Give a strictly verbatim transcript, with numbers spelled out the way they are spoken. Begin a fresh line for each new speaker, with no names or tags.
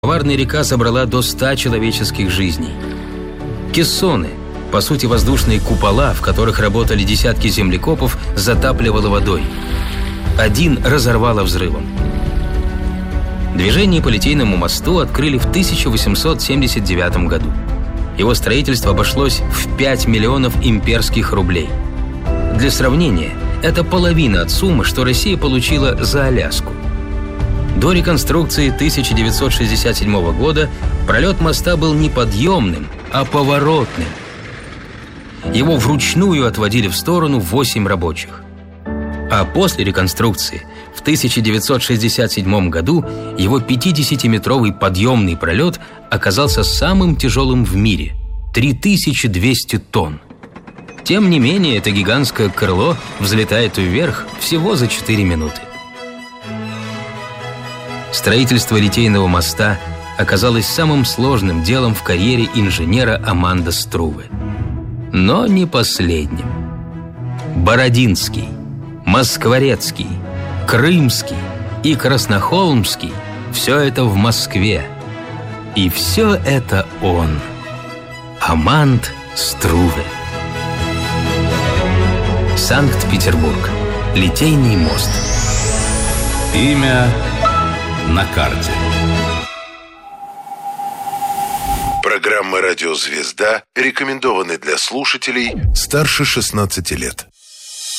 Коварная река забрала до ста человеческих жизней. Кессоны, по сути воздушные купола, в которых работали десятки землекопов, затапливало водой. Один разорвало взрывом. Движение по Литейному мосту открыли в тысяча восемьсот семьдесят девятом году. Его строительство обошлось в пять миллионов имперских рублей. Для сравнения, это половина от суммы, что Россия получила за Аляску. До реконструкции тысяча девятьсот шестьдесят седьмого года пролет моста был не подъемным, а поворотным. Его вручную отводили в сторону восемь рабочих. А после реконструкции в тысяча девятьсот шестьдесят седьмом году его пятидесятиметровый подъемный пролет оказался самым тяжелым в мире – три тысячи двести тонн. Тем не менее, это гигантское крыло взлетает вверх всего за четыре минуты. Строительство Литейного моста оказалось самым сложным делом в карьере инженера Аманда Струве. Но не последним. Бородинский, Москворецкий, Крымский и Краснохолмский – все это в Москве. И все это он, Аманд Струве. Санкт-Петербург. Литейный мост.
Имя на карте.
Программа «Радио Звезда» рекомендованы для слушателей старше шестнадцати лет.